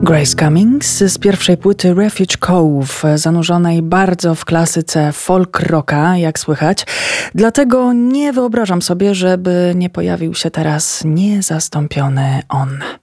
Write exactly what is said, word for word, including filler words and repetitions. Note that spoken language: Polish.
Grace Cummings z pierwszej płyty Refuge Cove, zanurzonej bardzo w klasyce folk rocka, jak słychać. Dlatego nie wyobrażam sobie, żeby nie pojawił się teraz niezastąpiony on.